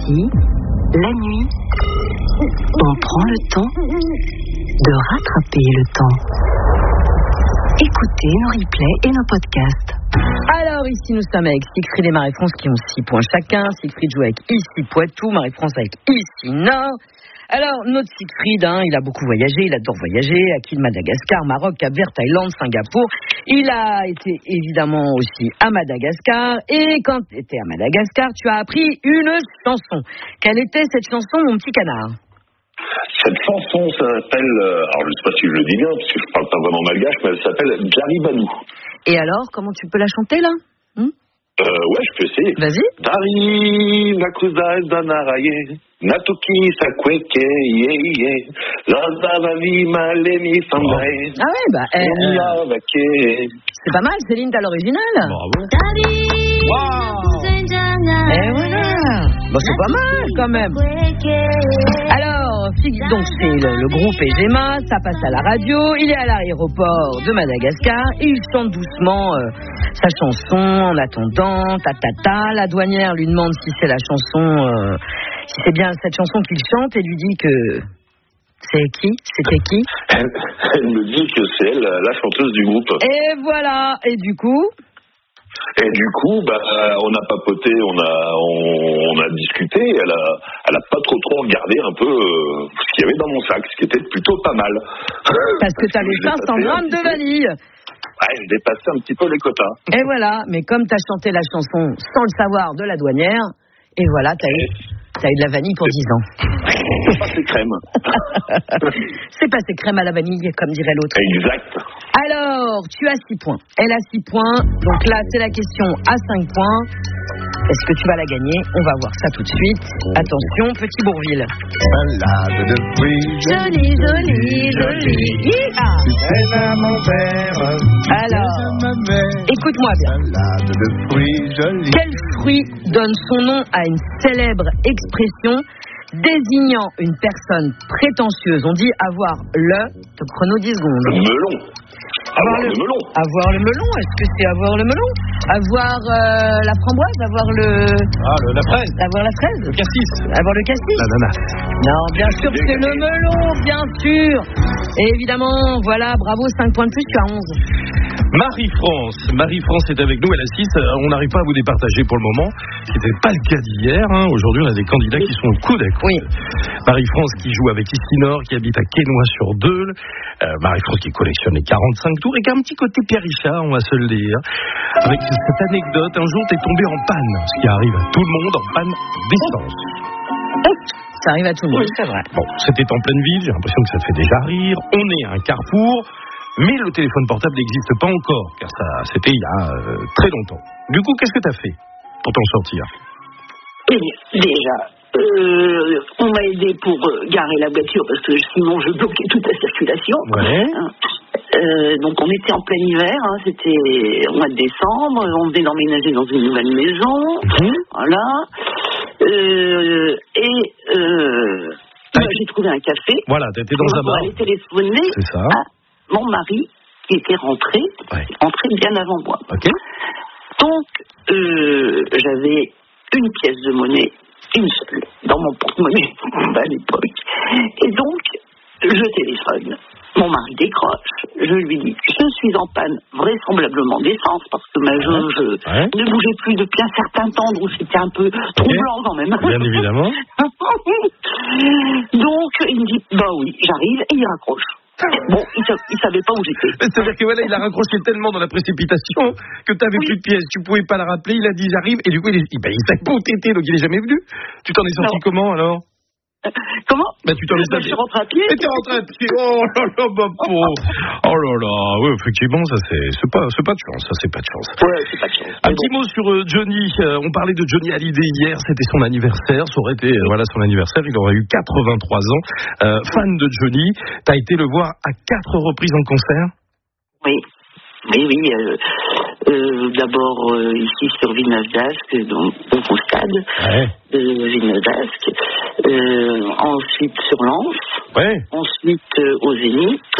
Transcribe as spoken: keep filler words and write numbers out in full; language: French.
Ici, la nuit, on prend le temps de rattraper le temps. Écoutez nos replays et nos podcasts. Alors ici nous sommes avec Siegfried et Marie-France qui ont six points chacun. Siegfried joue avec ici Poitou, Marie-France avec ici Nord. Alors notre Siegfried, hein, il a beaucoup voyagé, il adore voyager, acquis de Madagascar, Maroc, Cap-Vert, Thaïlande, Singapour. Il a été évidemment aussi à Madagascar. Et quand tu étais à Madagascar, tu as appris une chanson. Quelle était cette chanson, mon petit canard ? Cette chanson s'appelle, euh, alors je ne sais pas si je le dis bien, parce que je ne parle pas vraiment malgache, mais elle s'appelle Jaribadou. Et alors, comment tu peux la chanter là ? hmm Euh, ouais, je peux essayer. Vas-y. Dari nakuza danaraye natuki sakweke ye ye lazavavi malemi sambaye. Ah ouais, bah eh, euh, c'est pas mal, Céline, t'as l'original. Bravo. Wow. Et voilà. Bah c'est pas mal quand même. Alors, donc c'est le, le groupe Egema, ça passe à la radio, il est à l'aéroport de Madagascar, et il chante doucement euh, sa chanson en attendant, ta ta ta. La douanière lui demande si c'est la chanson, euh, si c'est bien cette chanson qu'il chante, et lui dit que c'est qui, c'était qui. Elle, elle me dit que c'est elle, la chanteuse du groupe. Et voilà, et du coup. Et du coup, bah, on a papoté, on a, on, on a discuté. Elle a, elle a pas trop trop regardé un peu euh, ce qu'il y avait dans mon sac, ce qui était plutôt pas mal. Parce que t'avais cinq cents grammes de vanille. Ouais, je dépassais un petit peu les quotas. Et voilà, mais comme t'as chanté la chanson sans le savoir de la douanière, et voilà, t'as eu, t'as eu de la vanille pour dix ans. C'est passé crème. C'est passé crème à la vanille, comme dirait l'autre. Exact. Alors, tu as six points. Elle a six points. Donc là, c'est la question à cinq points. Est-ce que tu vas la gagner ? On va voir ça tout de suite. Attention, petit Bourville. Salade de fruits, Joli, joli, joli. Hi-ha. c'est à mon père. Alors, écoute-moi bien. Salade de fruits, jolis. Quel fruit donne son nom à une célèbre expression désignant une personne prétentieuse? On dit avoir le... Te chrono dix secondes. Le melon. Avoir le, le melon. Avoir le melon, est-ce que c'est avoir le melon? Avoir euh, la framboise? Avoir le... Ah, le, la fraise. Avoir la fraise? Le cassis. Avoir le cassis? L'ananas. Non, bien sûr, c'est le melon, bien sûr. Et évidemment, voilà, bravo, cinq points de plus, tu as onze. Marie-France. Marie-France est avec nous, elle a six. On n'arrive pas à vous départager pour le moment. Ce n'était pas le cas d'hier. Hein. Aujourd'hui, on a des candidats qui sont au coude à coude. Oui. Marie-France qui joue avec Istinor, qui habite à Quesnoy-sur-Deûle. Euh, Marie-France qui collectionne les quarante-cinq tours et qui a un petit côté Pierre Richard, on va se le dire. Avec cette anecdote, un jour, t'es tombé en panne. Ce qui arrive à tout le monde, en panne d'essence. Ça arrive à tout le monde, oui, c'est vrai. Bon, c'était en pleine ville, j'ai l'impression que ça te fait déjà rire. On est à un carrefour. Mais le téléphone portable n'existe pas encore, car ça, c'était il y a euh, très longtemps. Du coup, qu'est-ce que tu as fait pour t'en sortir ? Eh bien, déjà, euh, on m'a aidé pour euh, garer la voiture, parce que sinon je bloquais toute la circulation. Ouais. Hein. Euh, donc on était en plein hiver, hein, c'était au mois de décembre, on venait d'emménager dans une nouvelle maison, mmh. Voilà. Euh, et... Euh, ah, j'ai trouvé un café. Voilà, t'étais dans un bar. Pour aller téléphoner C'est ça. à mon mari, qui était rentré, ouais. rentré bien avant moi. Ok. Donc, euh, j'avais une pièce de monnaie, une seule, dans mon porte-monnaie à l'époque. Et donc, je téléphone. Mon mari décroche. Je lui dis, je suis en panne vraisemblablement d'essence, parce que ma jauge ouais. ne bougeait plus depuis un certain temps, donc c'était un peu troublant okay. quand même. Bien évidemment. Donc, il me dit, bah oui, j'arrive, et il raccroche. Bon, il ne savait pas où j'étais. C'est-à-dire que voilà, il a raccroché tellement dans la précipitation que tu n'avais oui. plus de pièces, tu ne pouvais pas la rappeler, il a dit j'arrive, et du coup il, est, ben, il s'est potété, donc il n'est jamais venu. Tu t'en es sorti non. comment alors? Comment? Bah, tu t'en es sorti. Je suis rentré à pied. Et t'es rentré à pied. Oh là là, ma pauvre. Oh là là. Oui, effectivement, ça c'est, c'est pas, c'est pas de chance. Ça c'est pas de chance. Ouais, c'est pas de chance. Un petit bon. mot sur euh, Johnny. Euh, on parlait de Johnny Hallyday hier. C'était son anniversaire. Ça aurait été, euh, voilà, son anniversaire. Il aurait eu quatre-vingt-trois ans. Euh, fan de Johnny. T'as été le voir à quatre reprises en concert? Oui. Oui, oui. Euh, euh, d'abord euh, ici sur Villeneuve-d'Ascq, donc au stade ouais. de Villeneuve-d'Ascq. Euh, ensuite sur Lens. Ouais. Ensuite euh, au Zénith.